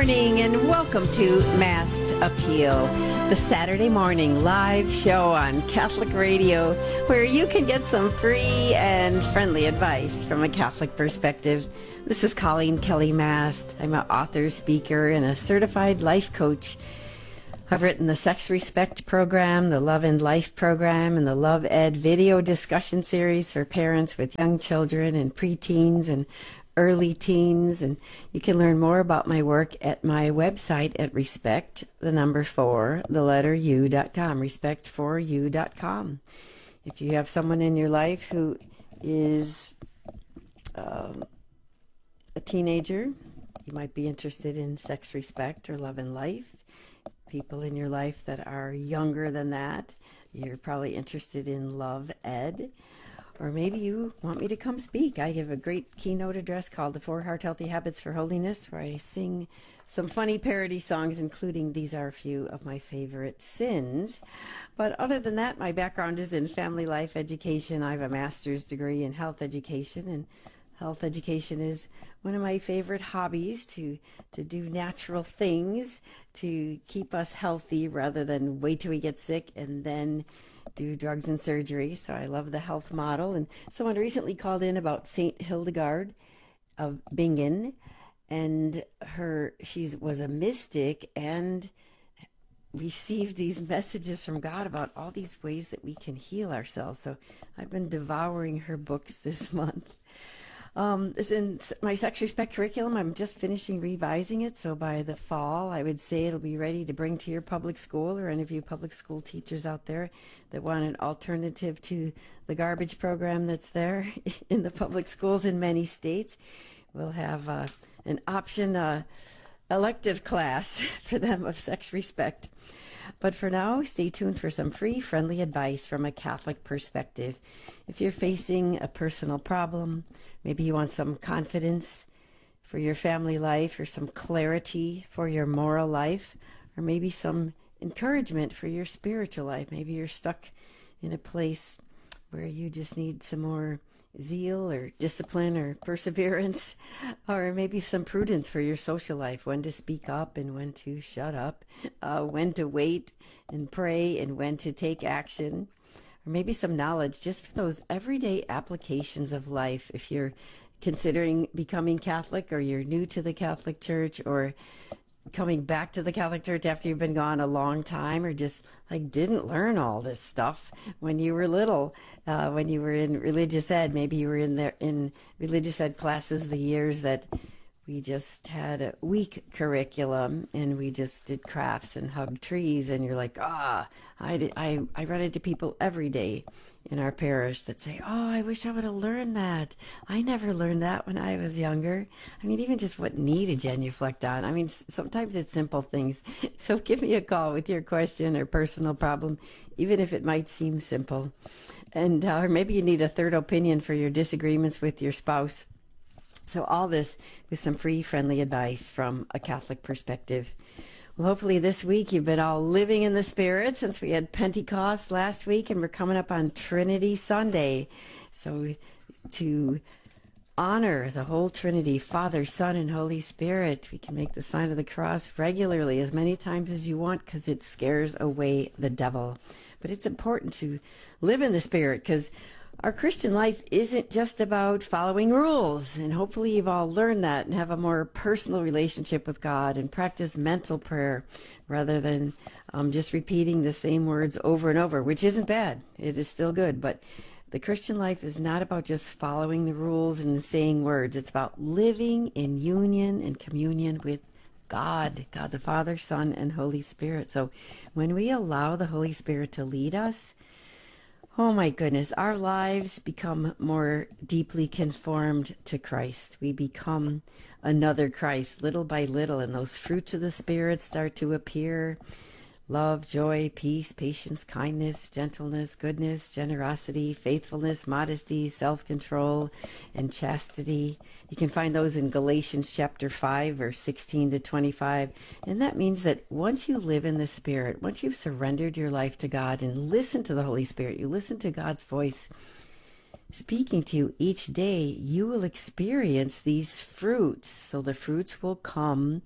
morning and welcome to Masked Appeal, the Saturday morning live show on Catholic Radio where you can get some free and friendly advice from a Catholic perspective. This is Colleen Kelly Mast. I'm an author, speaker, and a certified life coach. I've written the Sex Respect program, the Love and Life program, and the Love Ed video discussion series for parents with young children and preteens and early teens. And you can learn more about my work at my website at respect4u.com, respect4u.com. If you have someone in your life who is a teenager, you might be interested in sex respect or love and life. People in your life that are younger than that, you're probably interested in Love Ed. Or maybe you want me to come speak. I give a great keynote address called The 4 Heart Healthy Habits for Holiness, where I sing some funny parody songs, including These Are a Few of My Favorite Sins. But other than that, my background is in family life education. I have a master's degree in health education, and health education is one of my favorite hobbies, to do natural things to keep us healthy rather than wait till we get sick and then do drugs and surgery. So I love the health model. And someone recently called in about Saint Hildegard of Bingen, and she was a mystic and received these messages from God about all these ways that we can heal ourselves. So I've been devouring her books this month. It's in my Sex Respect curriculum. I'm just finishing revising it, so by the fall, I would say it'll be ready to bring to your public school, or any of you public school teachers out there that want an alternative to the garbage program that's there in the public schools in many states. We'll have an option elective class for them of sex respect. But for now, stay tuned for some free, friendly advice from a Catholic perspective. If you're facing a personal problem, maybe you want some confidence for your family life, or some clarity for your moral life, or maybe some encouragement for your spiritual life. Maybe you're stuck in a place where you just need some more zeal or discipline or perseverance, or maybe some prudence for your social life, when to speak up and when to shut up, when to wait and pray and when to take action, or maybe some knowledge just for those everyday applications of life. If you're considering becoming Catholic, or you're new to the Catholic Church, or coming back to the Catholic Church after you've been gone a long time, or just like didn't learn all this stuff when you were little, when you were in religious ed. Maybe you were in religious ed classes the years that we just had a weak curriculum and we just did crafts and hugged trees, and you're like, I run into people every day in our parish that say, I wish I would have learned that. I never learned that when I was younger. I mean, even just what need a genuflect on. I mean, sometimes it's simple things. So give me a call with your question or personal problem, even if it might seem simple. And or maybe you need a third opinion for your disagreements with your spouse. So all this with some free, friendly advice from a Catholic perspective. Well, hopefully this week you've been all living in the Spirit, since we had Pentecost last week and we're coming up on Trinity Sunday. So to honor the whole Trinity, Father, Son, and Holy Spirit, we can make the sign of the cross regularly, as many times as you want, because it scares away the devil. But it's important to live in the Spirit, because our Christian life isn't just about following rules, and hopefully you've all learned that and have a more personal relationship with God and practice mental prayer rather than just repeating the same words over and over, which isn't bad. It is still good, but the Christian life is not about just following the rules and saying words. It's about living in union and communion with God the Father, Son, and Holy Spirit. So when we allow the Holy Spirit to lead us, oh my goodness, our lives become more deeply conformed to Christ. We become another Christ little by little, and those fruits of the Spirit start to appear. Love, joy, peace, patience, kindness, gentleness, goodness, generosity, faithfulness, modesty, self-control, and chastity. You can find those in Galatians chapter 5, verse 16 to 25. And that means that once you live in the Spirit, once you've surrendered your life to God and listen to the Holy Spirit, you listen to God's voice speaking to you each day, you will experience these fruits. So the fruits will come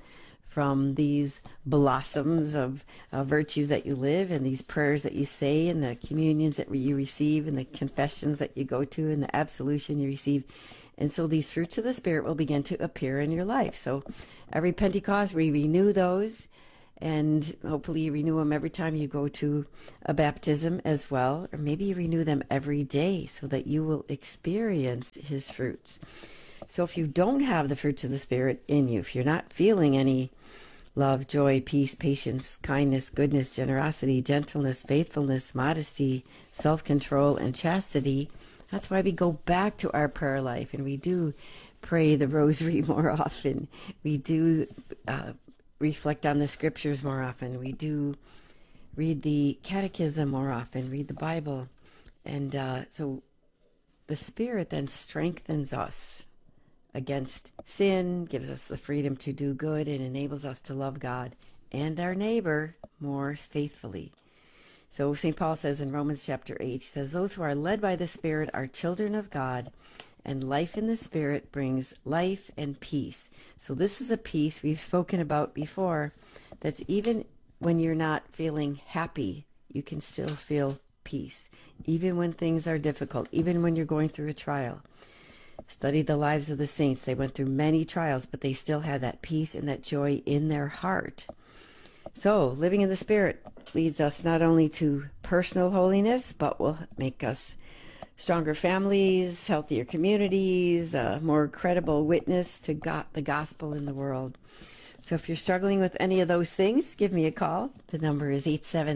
from these blossoms of virtues that you live, and these prayers that you say, and the communions that you receive, and the confessions that you go to, and the absolution you receive. And so these fruits of the Spirit will begin to appear in your life. So every Pentecost, we renew those, and hopefully you renew them every time you go to a baptism as well, or maybe you renew them every day so that you will experience his fruits. So if you don't have the fruits of the Spirit in you, if you're not feeling any love, joy, peace, patience, kindness, goodness, generosity, gentleness, faithfulness, modesty, self-control, and chastity, that's why we go back to our prayer life, and we do pray the rosary more often. We do reflect on the scriptures more often. We do read the catechism more often, read the Bible. And so the Spirit then strengthens us against sin, gives us the freedom to do good, and enables us to love God and our neighbor more faithfully. So St. Paul says in Romans chapter 8, he says, those who are led by the Spirit are children of God, and life in the Spirit brings life and peace. So this is a peace we've spoken about before, that's even when you're not feeling happy, you can still feel peace. Even when things are difficult, even when you're going through a trial. Study the lives of the saints. They went through many trials, but they still had that peace and that joy in their heart. So living in the Spirit leads us not only to personal holiness, but will make us stronger families, healthier communities, a more credible witness to God, the gospel in the world. So if you're struggling with any of those things, give me a call. The number is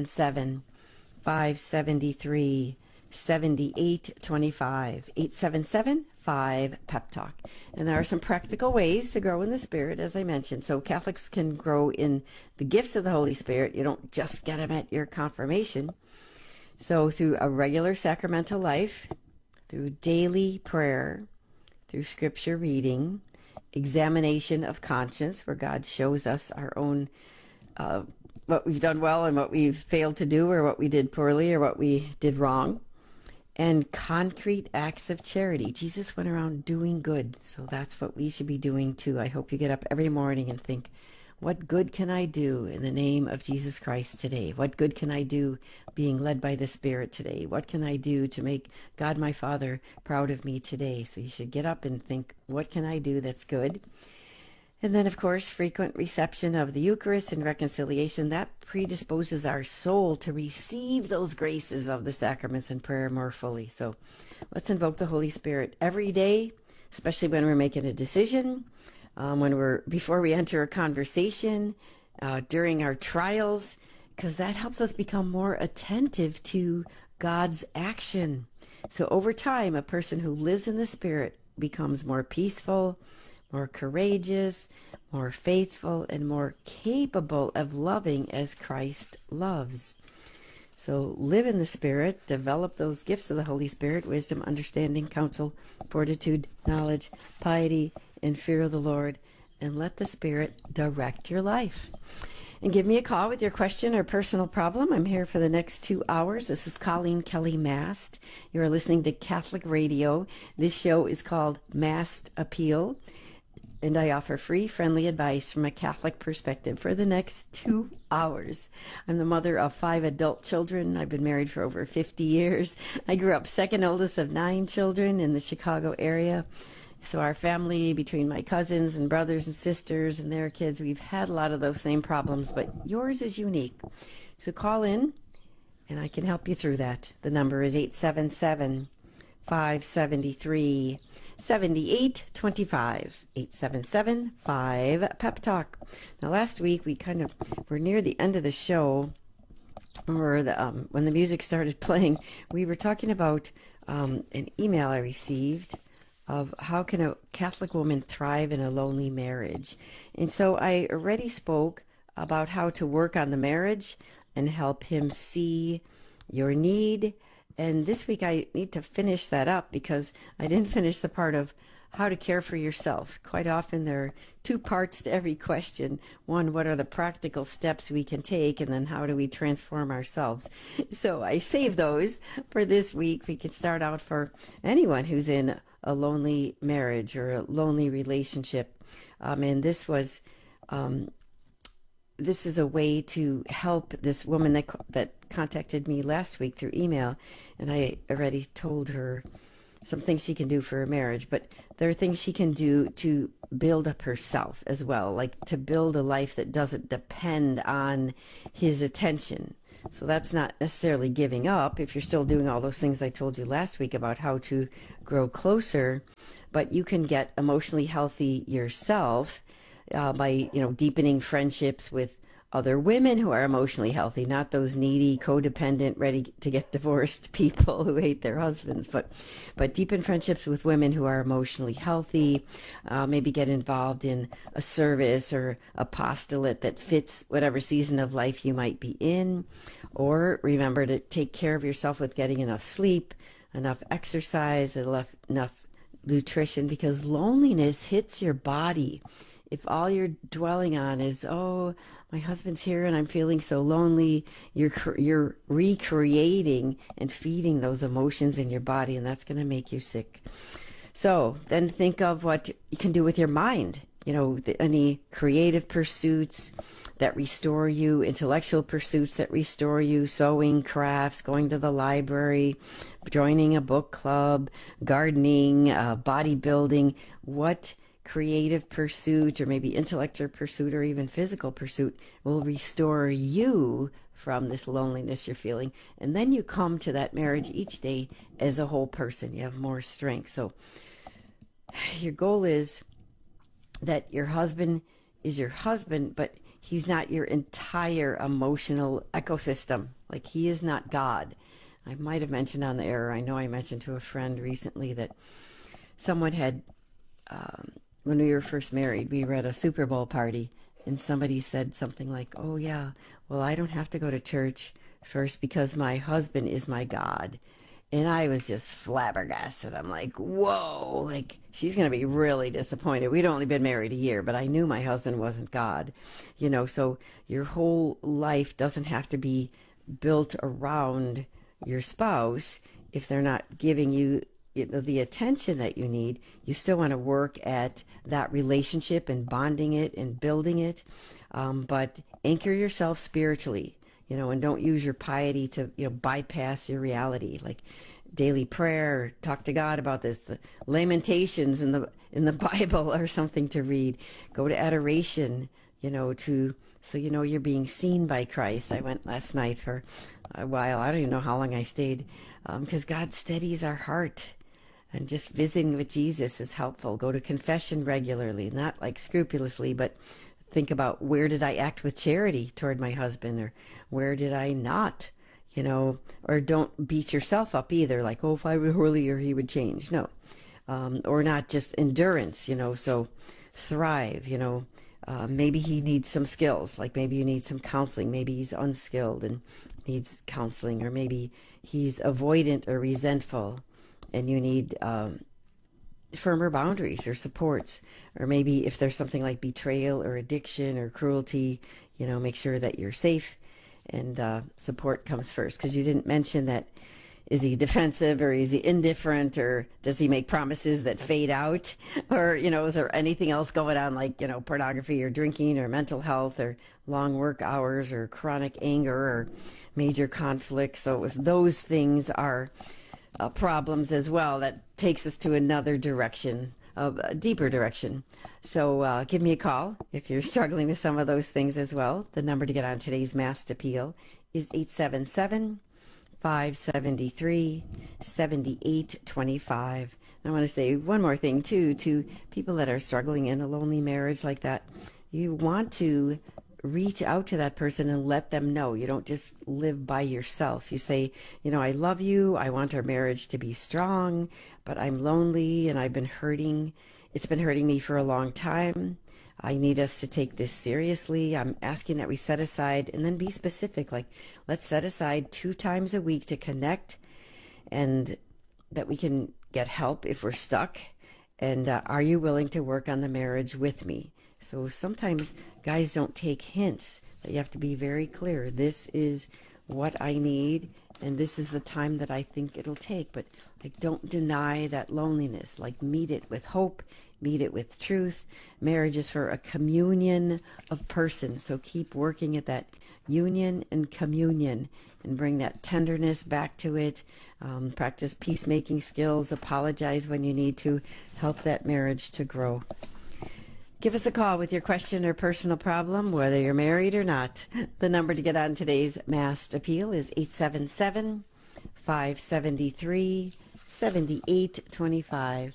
877-573-7825, 877-5-PEP-TALK. And there are some practical ways to grow in the Spirit, as I mentioned. So Catholics can grow in the gifts of the Holy Spirit. You don't just get them at your confirmation. So through a regular sacramental life, through daily prayer, through scripture reading, examination of conscience, where God shows us our own, what we've done well and what we've failed to do, or what we did poorly, or what we did wrong, and concrete acts of charity. Jesus went around doing good, so that's what we should be doing too. I hope you get up every morning and think, what good can I do in the name of Jesus Christ today? What good can I do being led by the Spirit today? What can I do to make God my Father proud of me today? So you should get up and think, what can I do that's good? And then, of course, frequent reception of the Eucharist and reconciliation, that predisposes our soul to receive those graces of the sacraments and prayer more fully. So let's invoke the Holy Spirit every day, especially when we're making a decision, before we enter a conversation, during our trials, because that helps us become more attentive to God's action. So over time, a person who lives in the Spirit becomes more peaceful, more courageous, more faithful, and more capable of loving as Christ loves. So live in the Spirit, develop those gifts of the Holy Spirit, wisdom, understanding, counsel, fortitude, knowledge, piety, and fear of the Lord, and let the Spirit direct your life. And give me a call with your question or personal problem. I'm here for the next 2 hours. This is Colleen Kelly Mast. You are listening to Catholic Radio. This show is called Mast Appeal, and I offer free, friendly advice from a Catholic perspective for the next 2 hours. I'm the mother of 5 adult children. I've been married for over 50 years. I grew up second oldest of 9 children in the Chicago area. So our family, between my cousins and brothers and sisters and their kids, we've had a lot of those same problems, but yours is unique. So call in, and I can help you through that. The number is 877-573-7825, 877-5-PEP-TALK. Now, last week, we're near the end of the show, or when the music started playing, we were talking about an email I received of how can a Catholic woman thrive in a lonely marriage. And so I already spoke about how to work on the marriage and help him see your need. And this week I need to finish that up because I didn't finish the part of how to care for yourself. Quite often there are 2 parts to every question. One, what are the practical steps we can take? And then how do we transform ourselves? So I saved those for this week. We can start out for anyone who's in a lonely marriage or a lonely relationship. And this was this is a way to help this woman that contacted me last week through email, and I already told her some things she can do for her marriage, but there are things she can do to build up herself as well, like to build a life that doesn't depend on his attention. So that's not necessarily giving up if you're still doing all those things I told you last week about how to grow closer, but you can get emotionally healthy yourself by deepening friendships with other women who are emotionally healthy, not those needy, codependent, ready to get divorced people who hate their husbands, but deepen friendships with women who are emotionally healthy. Maybe get involved in a service or apostolate that fits whatever season of life you might be in. Or remember to take care of yourself with getting enough sleep, enough exercise, enough nutrition, because loneliness hits your body. If all you're dwelling on is, oh, my husband's here and I'm feeling so lonely, you're recreating and feeding those emotions in your body, and that's going to make you sick. So then think of what you can do with your mind. Any creative pursuits that restore you, intellectual pursuits that restore you, sewing, crafts, going to the library, joining a book club, gardening, bodybuilding. What creative pursuit, or maybe intellectual pursuit, or even physical pursuit will restore you from this loneliness you're feeling? And then you come to that marriage each day as a whole person. You have more strength. So your goal is that your husband is your husband, but he's not your entire emotional ecosystem. Like, he is not God. I might have mentioned on the air, I know I mentioned to a friend recently that someone had, when we were first married, we were at a Super Bowl party, and somebody said something like, oh yeah, well, I don't have to go to church first because my husband is my God. And I was just flabbergasted. I'm like, whoa, like, she's going to be really disappointed. We'd only been married a year, but I knew my husband wasn't God. So your whole life doesn't have to be built around your spouse. If they're not giving you, the attention that you need, you still want to work at that relationship and bonding it and building it. But anchor yourself spiritually. And don't use your piety to, bypass your reality. Like daily prayer, talk to God about this. The Lamentations in the Bible are something to read. Go to adoration, so you're being seen by Christ. I went last night for a while. I don't even know how long I stayed, because God steadies our heart. And just visiting with Jesus is helpful. Go to confession regularly, not like scrupulously, but think about, where did I act with charity toward my husband, or where did I not, or don't beat yourself up either, like, oh, if I were holier, he would change. No. Or not just endurance, so thrive, maybe he needs some skills, like maybe you need some counseling, maybe he's unskilled and needs counseling, or maybe he's avoidant or resentful and you need firmer boundaries or supports. Or maybe if there's something like betrayal or addiction or cruelty, make sure that you're safe, and support comes first. Because you didn't mention that, is he defensive, or is he indifferent, or does he make promises that fade out, or is there anything else going on, like pornography or drinking or mental health or long work hours or chronic anger or major conflict? So if those things are problems as well, that takes us to another direction, a deeper direction. So give me a call if you're struggling with some of those things as well. The number to get on today's Mass Appeal is 877-573-7825. I want to say one more thing too, to people that are struggling in a lonely marriage like that. You want to reach out to that person and let them know. You don't just live by yourself. You say, I love you. I want our marriage to be strong, but I'm lonely and I've been hurting. It's been hurting me for a long time. I need us to take this seriously. I'm asking that we set aside, and then be specific. Like, let's set aside 2 times a week to connect, and that we can get help if we're stuck. And are you willing to work on the marriage with me? So sometimes guys don't take hints. You have to be very clear. This is what I need, And this is the time that I think it'll take. But like, don't deny that loneliness. Like, meet it with hope, meet it with truth. Marriage is for a communion of persons. So keep working at that union and communion and bring that tenderness back to it. Practice peacemaking skills. Apologize when you need to. Help that marriage to grow. Give us a call with your question or personal problem, whether you're married or not. The number to get on today's Masked Appeal is 877-573-7825.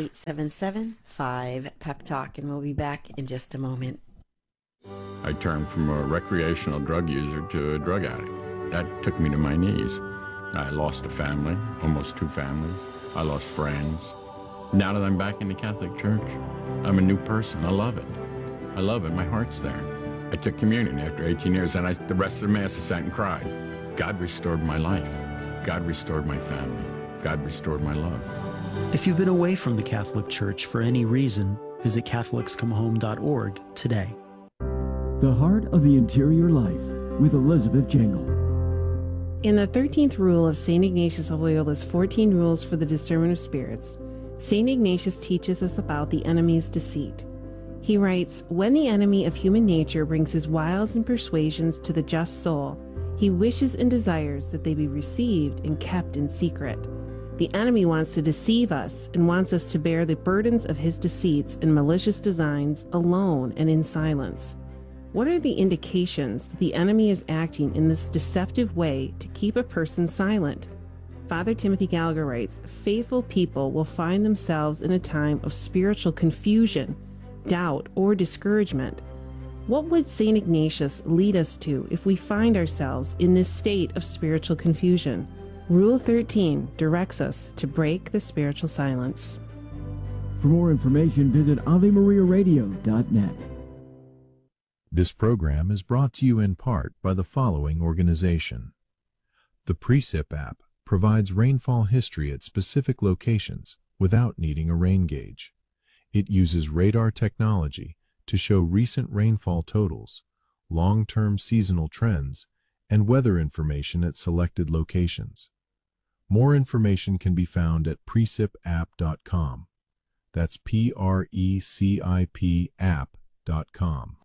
877-5-PEP-TALK, and we'll be back in just a moment. I turned from a recreational drug user to a drug addict. That took me to my knees. I lost a family, almost two families. I lost friends. Now that I'm back in the Catholic Church, I'm a new person. I love it. I love it. My heart's there. I took communion after 18 years, and the rest of the Mass I sat and cried. God restored my life. God restored my family. God restored my love. If you've been away from the Catholic Church for any reason, visit CatholicsComeHome.org today. The Heart of the Interior Life with Elizabeth Jangle. In the 13th rule of St. Ignatius of Loyola's 14 Rules for the Discernment of Spirits, St. Ignatius teaches us about the enemy's deceit. He writes, "When the enemy of human nature brings his wiles and persuasions to the just soul, he wishes and desires that they be received and kept in secret. The enemy wants to deceive us and wants us to bear the burdens of his deceits and malicious designs alone and in silence. What are the indications that the enemy is acting in this deceptive way to keep a person silent?" Father Timothy Gallagher writes, "Faithful people will find themselves in a time of spiritual confusion, doubt, or discouragement. What would St. Ignatius lead us to if we find ourselves in this state of spiritual confusion? Rule 13 directs us to break the spiritual silence." For more information, visit AveMariaRadio.net. This program is brought to you in part by the following organization. The Precip app provides rainfall history at specific locations without needing a rain gauge. It uses radar technology to show recent rainfall totals, long-term seasonal trends, and weather information at selected locations. More information can be found at precipapp.com. That's PRECIP app.com.